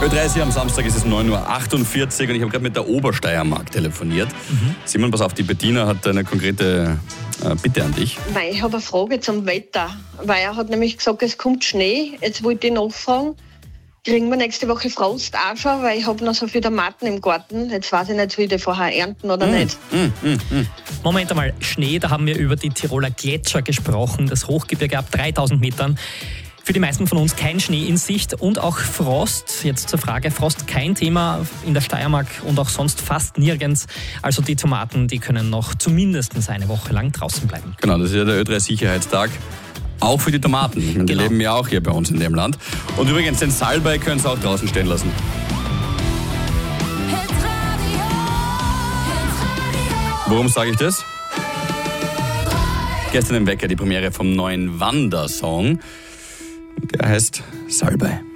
Ö30 am Samstag ist es 9.48 Uhr und ich habe gerade mit der Obersteiermark telefoniert. Simon, pass auf, die Bettina hat eine konkrete Bitte an dich. Weil ich habe eine Frage zum Wetter. Weil er hat nämlich gesagt, es kommt Schnee. Jetzt wollte ich nachfragen, kriegen wir nächste Woche Frost auch schon? Weil ich habe noch so viele Tomaten im Garten. Jetzt weiß ich nicht, will ich vorher ernten oder nicht. Moment einmal, Schnee, da haben wir über die Tiroler Gletscher gesprochen. Das Hochgebirge ab 3000 Metern. Für die meisten von uns kein Schnee in Sicht und auch Frost. Jetzt zur Frage, Frost kein Thema in der Steiermark und auch sonst fast nirgends. Also die Tomaten, die können noch zumindest eine Woche lang draußen bleiben. Genau, das ist ja der Ö3-Sicherheitstag. Auch für die Tomaten. Und die leben ja auch hier bei uns in dem Land. Und übrigens, den Salbei können Sie auch draußen stehen lassen. Warum sage ich das? Gestern im Wecker die Premiere vom neuen Wandersong. Der heißt Salbei.